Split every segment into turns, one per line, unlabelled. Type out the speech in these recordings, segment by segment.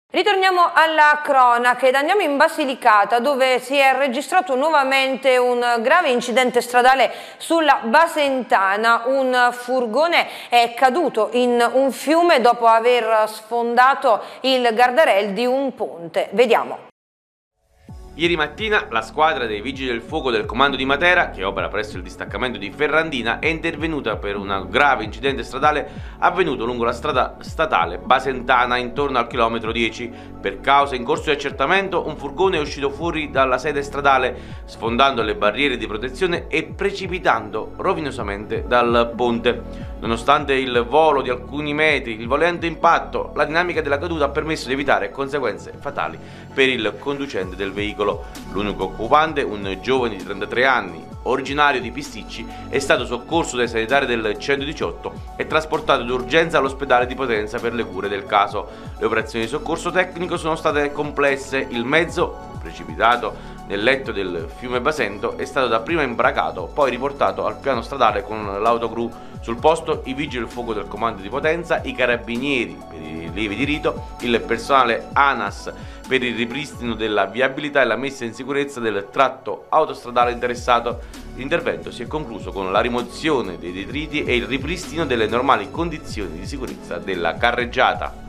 Ritorniamo alla cronaca ed andiamo in Basilicata, dove si è registrato nuovamente un grave incidente stradale sulla Basentana. Un furgone è caduto in un fiume dopo aver sfondato il guardrail di un ponte. Vediamo.
Ieri mattina la squadra dei Vigili del Fuoco del Comando di Matera, che opera presso il distaccamento di Ferrandina, è intervenuta per un grave incidente stradale avvenuto lungo la strada statale Basentana intorno al chilometro 10. Per causa in corso di accertamento, un furgone è uscito fuori dalla sede stradale, sfondando le barriere di protezione e precipitando rovinosamente dal ponte. Nonostante il volo di alcuni metri, il violento impatto, la dinamica della caduta ha permesso di evitare conseguenze fatali per il conducente del veicolo. L'unico occupante, un giovane di 33 anni, originario di Pisticci, è stato soccorso dai sanitari del 118 e trasportato d'urgenza all'ospedale di Potenza per le cure del caso. Le operazioni di soccorso tecnico sono state complesse. Il mezzo, precipitato nel letto del fiume Basento, è stato dapprima imbracato, poi riportato al piano stradale con l'autogru. Sul posto i vigili del fuoco del comando di Potenza, i carabinieri per i rilievi di rito, il personale ANAS per il ripristino della viabilità e la messa in sicurezza del tratto autostradale interessato. L'intervento si è concluso con la rimozione dei detriti e il ripristino delle normali condizioni di sicurezza della carreggiata.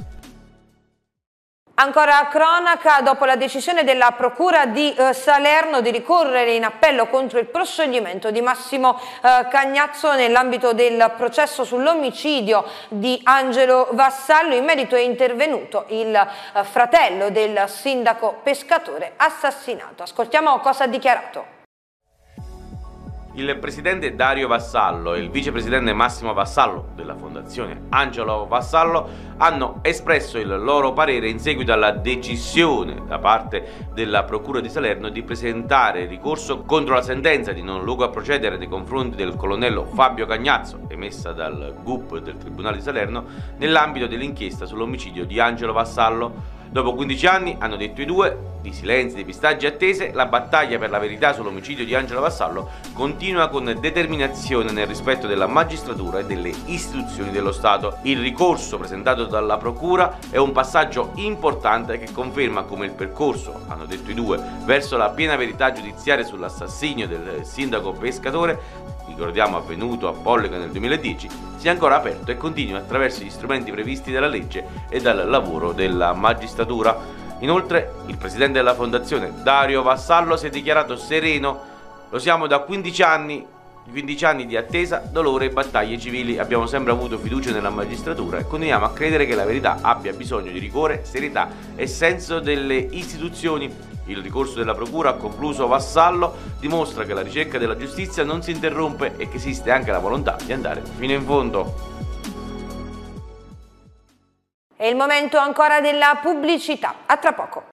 Ancora cronaca, dopo la decisione della Procura di Salerno di ricorrere in appello contro il proscioglimento di Massimo Cagnazzo nell'ambito del processo sull'omicidio di Angelo Vassallo, in merito è intervenuto il fratello del sindaco pescatore assassinato. Ascoltiamo cosa ha dichiarato.
Il presidente Dario Vassallo e il vicepresidente Massimo Vassallo della fondazione Angelo Vassallo hanno espresso il loro parere in seguito alla decisione da parte della Procura di Salerno di presentare ricorso contro la sentenza di non luogo a procedere nei confronti del colonnello Fabio Cagnazzo, emessa dal GUP del Tribunale di Salerno nell'ambito dell'inchiesta sull'omicidio di Angelo Vassallo. Dopo 15 anni, hanno detto i due, di silenzi, depistaggi e attese, la battaglia per la verità sull'omicidio di Angelo Vassallo continua con determinazione nel rispetto della magistratura e delle istituzioni dello Stato. Il ricorso presentato dalla Procura è un passaggio importante che conferma come il percorso, hanno detto i due, verso la piena verità giudiziaria sull'assassinio del sindaco pescatore, ricordiamo avvenuto a Pollega nel 2010, sia ancora aperto e continua attraverso gli strumenti previsti dalla legge e dal lavoro della magistratura. Inoltre, il presidente della fondazione, Dario Vassallo, si è dichiarato sereno. Lo siamo da 15 anni di attesa, dolore e battaglie civili. Abbiamo sempre avuto fiducia nella magistratura e continuiamo a credere che la verità abbia bisogno di rigore, serietà e senso delle istituzioni. Il ricorso della Procura, ha concluso Vassallo, dimostra che la ricerca della giustizia non si interrompe e che esiste anche la volontà di andare fino in fondo.
È il momento ancora della pubblicità. A tra poco.